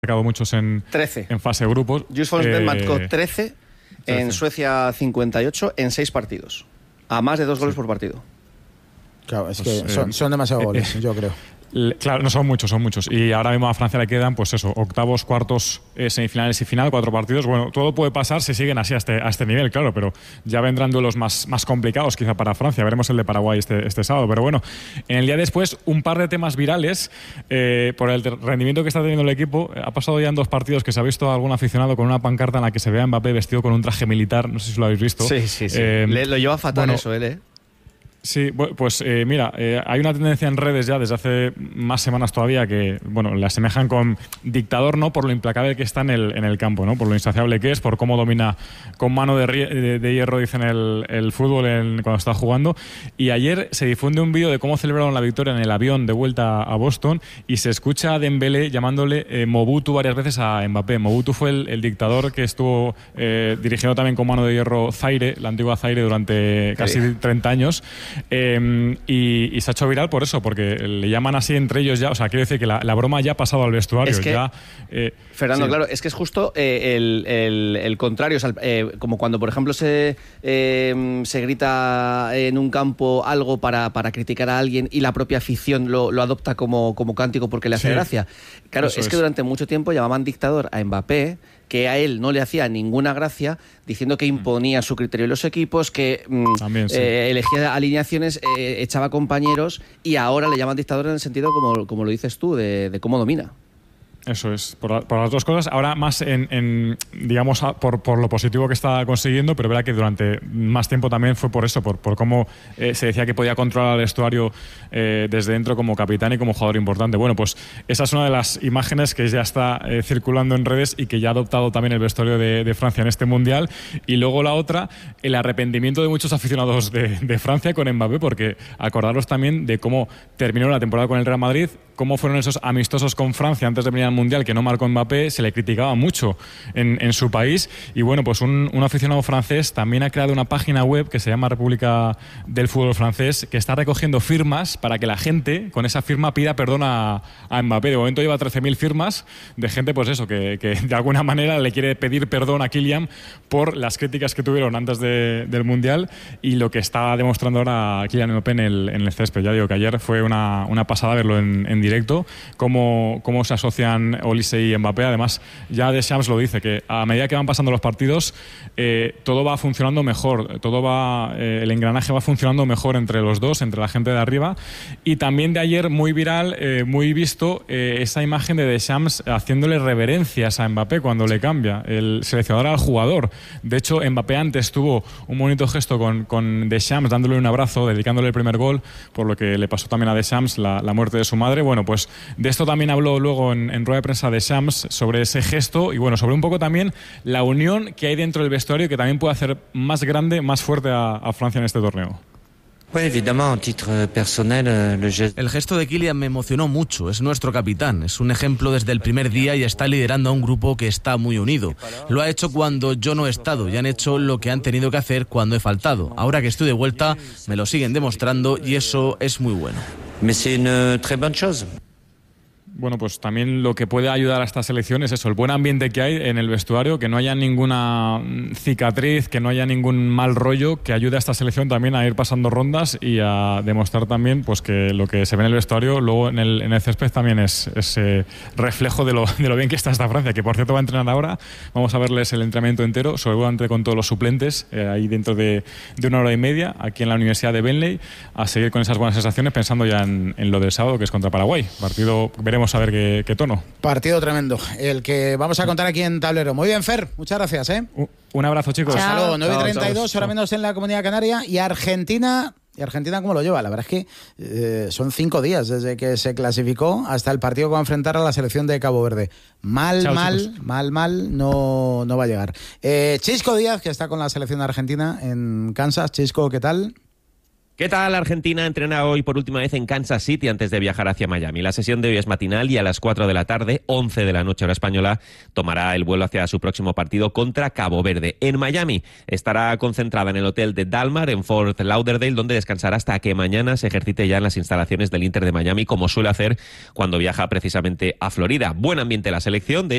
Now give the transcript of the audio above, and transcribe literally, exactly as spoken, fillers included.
marcado muchos en, trece. en fase de grupos. Jules Forsberg eh, marcó trece, trece, en Suecia cincuenta y ocho, en seis partidos. A más de dos goles sí. por partido. Claro, es pues, que son, eh, son demasiados goles, eh, yo creo. Claro, no son muchos, son muchos. Y ahora mismo a Francia le quedan, pues eso, octavos, cuartos, eh, semifinales y final, cuatro partidos. Bueno, todo puede pasar si siguen así a este, a este nivel, claro, pero ya vendrán duelos más, más complicados quizá para Francia. Veremos el de Paraguay este, este sábado. Pero bueno, en el día después, un par de temas virales eh, por el rendimiento que está teniendo el equipo. Ha pasado ya en dos partidos que se ha visto algún aficionado con una pancarta en la que se ve a Mbappé vestido con un traje militar. No sé si lo habéis visto. Sí, sí, sí. Eh, le, lo lleva fatal bueno, eso, él, ¿eh? Sí, pues eh, mira, eh, hay una tendencia en redes ya desde hace más semanas todavía que, bueno, le asemejan con dictador, ¿no? Por lo implacable que está en el, en el campo, ¿no? Por lo insaciable que es, por cómo domina con mano de, de, de hierro, dicen, el, el fútbol en, cuando está jugando. Y ayer se difunde un vídeo de cómo celebraron la victoria en el avión de vuelta a Boston y se escucha a Dembélé llamándole eh, Mobutu varias veces a Mbappé. Mobutu fue el, el dictador que estuvo eh, dirigiendo también con mano de hierro Zaire, la antigua Zaire, durante casi treinta años. Eh, y, y se ha hecho viral por eso, porque le llaman así entre ellos ya. O sea, quiero decir que la, la broma ya ha pasado al vestuario. Es que, ya, eh, Fernando, sí. claro, es que es justo eh, el, el, el contrario. O sea, eh, como cuando, por ejemplo, se, eh, se grita en un campo algo para, para criticar a alguien y la propia afición lo, lo adopta como, como cántico porque le hace sí. gracia. Claro, eso es que es. durante mucho tiempo llamaban dictador a Mbappé, que a él no le hacía ninguna gracia, diciendo que imponía su criterio en los equipos, que También, sí. eh, elegía alineaciones, eh, echaba compañeros, y ahora le llaman dictador en el sentido, como, como lo dices tú, de, de cómo domina. Eso es, por, por las dos cosas. Ahora más en, en digamos, por, por lo positivo que está consiguiendo, pero verá que durante más tiempo también fue por eso, por, por cómo eh, se decía que podía controlar el vestuario eh, desde dentro como capitán y como jugador importante. Bueno, pues esa es una de las imágenes que ya está eh, circulando en redes y que ya ha adoptado también el vestuario de, de Francia en este Mundial. Y luego la otra, el arrepentimiento de muchos aficionados de, de Francia con Mbappé, porque acordaros también de cómo terminó la temporada con el Real Madrid, cómo fueron esos amistosos con Francia antes de venir al Mundial que no marcó Mbappé, se le criticaba mucho en, en su país. Y bueno, pues un, un aficionado francés también ha creado una página web que se llama República del Fútbol Francés, que está recogiendo firmas para que la gente con esa firma pida perdón a, a Mbappé. De momento lleva trece mil firmas de gente, pues eso, que, que de alguna manera le quiere pedir perdón a Kylian por las críticas que tuvieron antes de, del Mundial y lo que está demostrando ahora Kylian Mbappé en el, en el césped. Ya digo que ayer fue una, una pasada verlo en, en directo, cómo, cómo se asocian Olise y Mbappé. Además, ya Deschamps lo dice, que a medida que van pasando los partidos, eh, todo va funcionando mejor, todo va, eh, el engranaje va funcionando mejor entre los dos, entre la gente de arriba. Y también de ayer, muy viral, eh, muy visto, eh, esa imagen de Deschamps haciéndole reverencias a Mbappé cuando le cambia, el seleccionador al jugador. De hecho, Mbappé antes tuvo un bonito gesto con, con Deschamps, dándole un abrazo, dedicándole el primer gol, por lo que le pasó también a Deschamps la, la muerte de su madre. Bueno, pues de esto también habló luego en, en rueda de prensa de Deschamps sobre ese gesto y bueno, sobre un poco también la unión que hay dentro del vestuario que también puede hacer más grande, más fuerte a, a Francia en este torneo. El gesto de Kylian me emocionó mucho, es nuestro capitán, es un ejemplo desde el primer día y está liderando a un grupo que está muy unido. Lo ha hecho cuando yo no he estado y han hecho lo que han tenido que hacer cuando he faltado. Ahora que estoy de vuelta, me lo siguen demostrando y eso es muy bueno. Bueno, pues también lo que puede ayudar a esta selección es eso, el buen ambiente que hay en el vestuario, que no haya ninguna cicatriz, que no haya ningún mal rollo, que ayude a esta selección también a ir pasando rondas y a demostrar también pues que lo que se ve en el vestuario luego en el, en el césped también es, es eh, reflejo de lo, de lo bien que está esta Francia, que por cierto va a entrenar ahora. Vamos a verles el entrenamiento entero, seguramente con todos los suplentes, eh, ahí dentro de, de una hora y media, aquí en la Universidad de Benley, a seguir con esas buenas sensaciones, pensando ya en, en lo del sábado, que es contra Paraguay. Partido, veremos a ver qué, qué tono. Partido tremendo, el que vamos a contar aquí en Tablero. Muy bien, Fer, muchas gracias, ¿eh? Un, un abrazo, chicos. Hasta luego, nueve y treinta y dos, ahora menos en la Comunidad Canaria. Y Argentina, ¿y Argentina cómo lo lleva? La verdad es que eh, son cinco días desde que se clasificó hasta el partido que va a enfrentar a la selección de Cabo Verde. Mal, Chao, mal, chicos. mal, mal, no, no va a llegar. Eh, Chisco Díaz, que está con la selección argentina en Kansas. Chisco, ¿qué tal? ¿Qué tal? Argentina entrena hoy por última vez en Kansas City antes de viajar hacia Miami. La sesión de hoy es matinal y a las cuatro de la tarde, once de la noche hora española, tomará el vuelo hacia su próximo partido contra Cabo Verde. En Miami estará concentrada en el hotel de Dalmar en Fort Lauderdale, donde descansará hasta que mañana se ejercite ya en las instalaciones del Inter de Miami, como suele hacer cuando viaja precisamente a Florida. Buen ambiente la selección, de